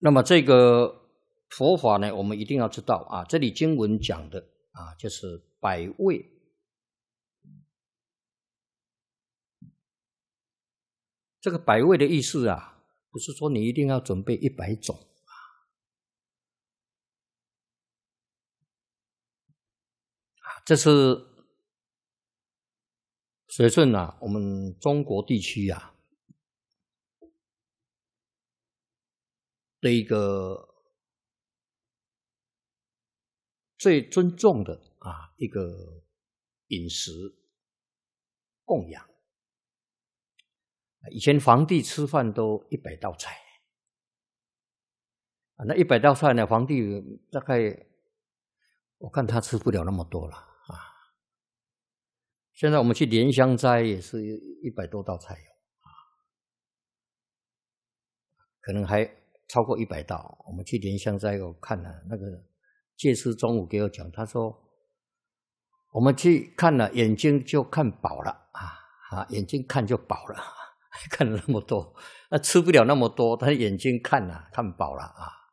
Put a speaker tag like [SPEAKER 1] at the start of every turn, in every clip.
[SPEAKER 1] 那么这个佛法呢，我们一定要知道啊，这里经文讲的啊，就是百味。这个百味的意思啊，不是说你一定要准备100种啊，这是随顺啊，我们中国地区啊的一个最尊重的啊一个饮食供养。以前皇帝吃饭都100道菜啊，那100道菜呢，皇帝大概我看他吃不了那么多了啊。现在我们去莲香斋也是100多道菜有啊，可能还超过100道。我们去莲香斋我看了那个戒师中午给我讲，他说我们去看了眼睛就看饱了啊，眼睛看就饱了。看了那么多，那吃不了那么多，他眼睛看看饱了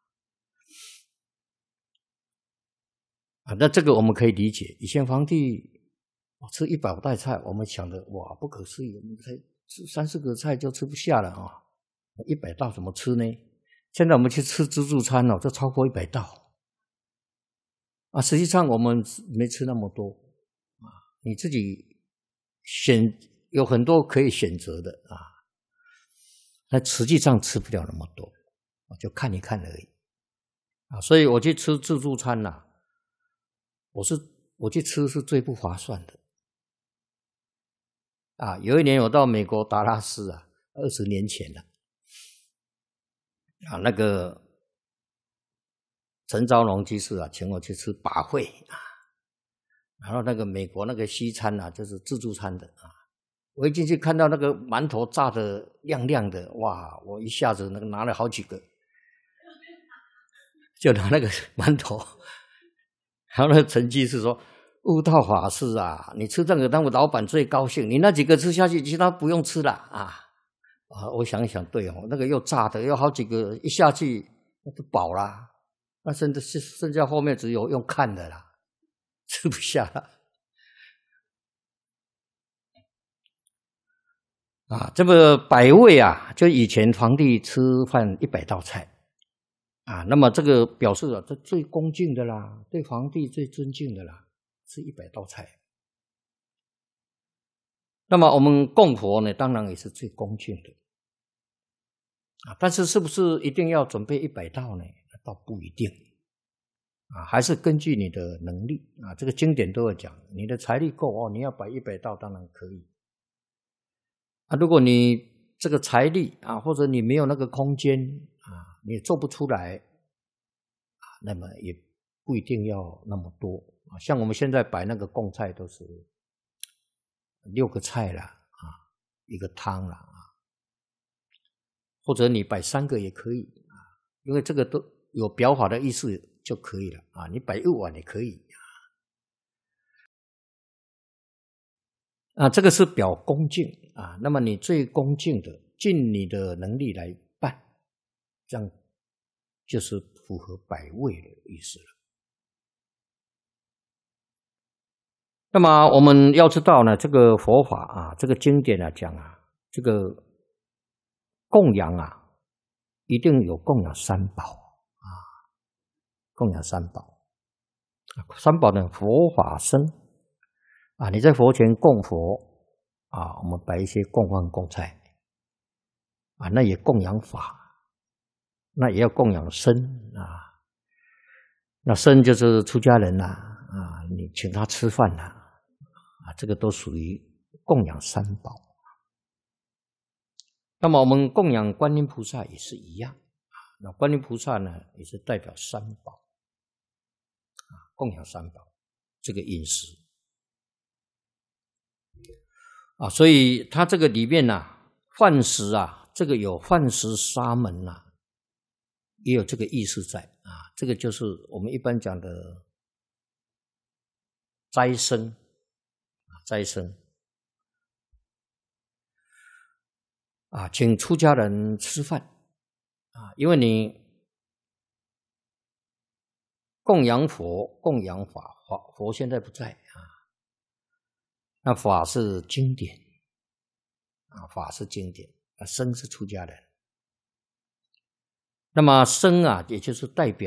[SPEAKER 1] 啊，那这个我们可以理解。以前皇帝吃100道菜，我们想的哇不可思议，我们才吃3-4个菜就吃不下了啊，100道怎么吃呢？现在我们去吃自助餐就超过100道啊，实际上我们没吃那么多啊，你自己有很多可以选择的啊。那实际上吃不了那么多，就看一看而已啊。所以我去吃自助餐我去吃是最不划算的啊。有一年我到美国达拉斯20年前了啊，那个陈昭龙居士请我去吃把会啊，然后那个美国那个西餐就是自助餐的啊。我一进去看到那个馒头炸得亮亮的，哇！我一下子拿了好几个，就拿那个馒头。然后那个陈居士说：“悟道法师啊，你吃这个当我老板最高兴，你那几个吃下去，其他不用吃了啊。”我想一想，对哦，那个又炸的，又好几个，一下去那就饱啦，那剩下后面只有用看的啦，吃不下了。啊，这个百味就以前皇帝吃饭100道菜啊，那么这个表示这最恭敬的啦，对皇帝最尊敬的啦，吃100道菜。那么我们供佛呢，当然也是最恭敬的啊，但是是不是一定要准备100道呢？倒不一定啊，还是根据你的能力啊，这个经典都有讲，你的财力够你要摆100道当然可以。如果你这个财力或者你没有那个空间你也做不出来那么也不一定要那么多像我们现在摆那个供菜都是6个菜啦1个汤啦或者你摆3个也可以因为这个都有表法的意思就可以了你摆1碗也可以这个是表恭敬那么你最恭敬的尽你的能力来办，这样就是符合百味的意思了。那么我们要知道呢，这个佛法这个经典讲这个供养一定有供养3宝供养3宝3宝呢，佛法僧你在佛前供佛我们摆一些供饭供菜那也供养法，那也要供养僧那僧就是出家人你请他吃饭这个都属于供养3宝。那么我们供养观音菩萨也是一样那观音菩萨呢也是代表3宝供养3宝这个饮食所以它这个里面饭食这个有饭食沙门也有这个意思在这个就是我们一般讲的斋僧请出家人吃饭因为你供养佛，供养法，佛现在不在啊。那法是经典啊，法是经典，僧是出家人。那么僧啊，也就是代表